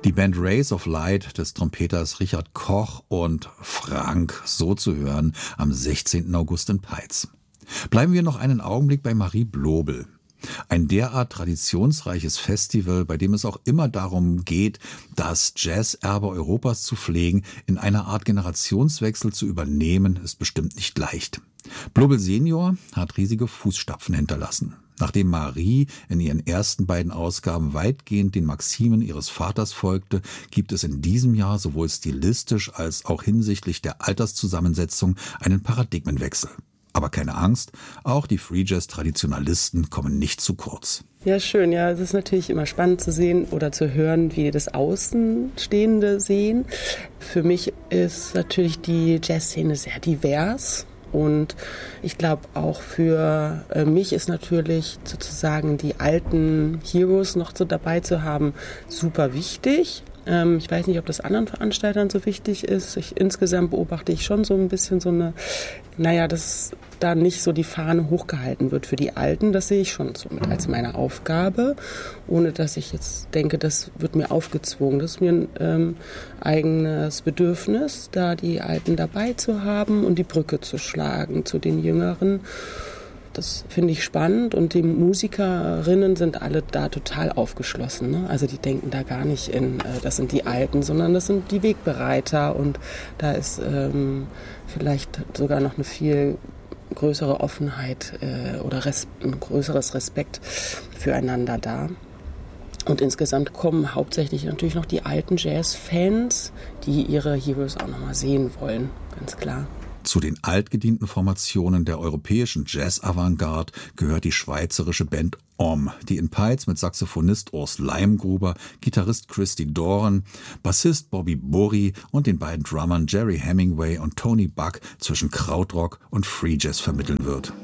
Die Band Rays of Light des Trompeters Richard Koch und Frank, so zu hören, am 16. August in Peitz. Bleiben wir noch einen Augenblick bei Marie Blobel. Ein derart traditionsreiches Festival, bei dem es auch immer darum geht, das Jazzerbe Europas zu pflegen, in einer Art Generationswechsel zu übernehmen, ist bestimmt nicht leicht. Blobel Senior hat riesige Fußstapfen hinterlassen. Nachdem Marie in ihren ersten beiden Ausgaben weitgehend den Maximen ihres Vaters folgte, gibt es in diesem Jahr sowohl stilistisch als auch hinsichtlich der Alterszusammensetzung einen Paradigmenwechsel. Aber keine Angst, auch die Free Jazz-Traditionalisten kommen nicht zu kurz. Ja, schön. Ja, es ist natürlich immer spannend zu sehen oder zu hören, wie das Außenstehende sehen. Für mich ist natürlich die Jazzszene sehr divers. Und ich glaube auch für mich ist natürlich sozusagen die alten Heroes noch so dabei zu haben super wichtig. Ich weiß nicht, ob das anderen Veranstaltern so wichtig ist. Insgesamt beobachte ich schon so ein bisschen so dass da nicht so die Fahne hochgehalten wird für die Alten. Das sehe ich schon so mit als meine Aufgabe, ohne dass ich jetzt denke, das wird mir aufgezwungen. Das ist mir ein eigenes Bedürfnis, da die Alten dabei zu haben und die Brücke zu schlagen zu den Jüngeren. Das finde ich spannend und die Musikerinnen sind alle da total aufgeschlossen. Ne? Also die denken da gar nicht das sind die Alten, sondern das sind die Wegbereiter und da ist vielleicht sogar noch eine viel größere Offenheit oder ein größeres Respekt füreinander da. Und insgesamt kommen hauptsächlich natürlich noch die alten Jazz-Fans, die ihre Heroes auch nochmal sehen wollen, ganz klar. Zu den altgedienten Formationen der europäischen Jazz-Avantgarde gehört die schweizerische Band Om, die in Peitz mit Saxophonist Urs Leimgruber, Gitarrist Christy Doran, Bassist Bobby Burri und den beiden Drummern Jerry Hemingway und Tony Buck zwischen Krautrock und Free Jazz vermitteln wird.